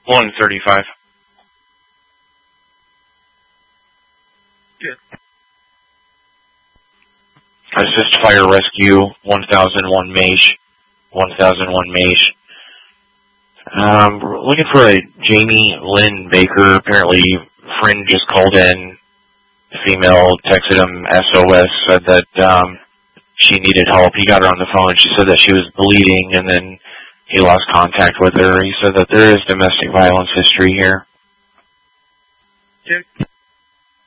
135. Good. Assist Fire Rescue, 1001 Maish. 1001 Maish. Looking for a Jamie Lynn Baker. Apparently, friend just called in. Female texted him SOS, said that she needed help. He got her on the phone. She said that she was bleeding, and then he lost contact with her. He said that there is domestic violence history here. Good.